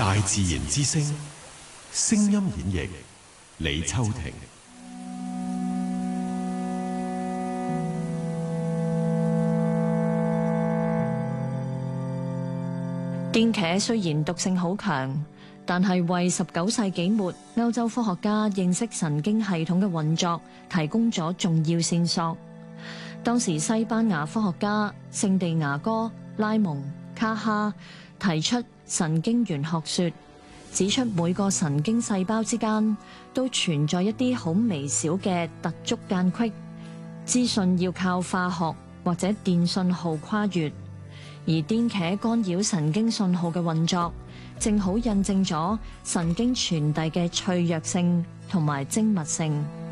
大自然之聲，聲音演繹李秋婷。 癲茄雖然毒性好強，但係為19世紀末歐洲科學家認識神經系統嘅運作提供咗重要線索。當時西班牙科學家聖地牙哥、拉蒙、卡哈提出神經元學說，指出每個神經細胞之間都存在一啲好微小嘅突觸間隙，資訊要靠化學或者電信號跨越。而癲茄干擾神經信號嘅運作，正好印證咗神經傳遞嘅脆弱性同埋精密性。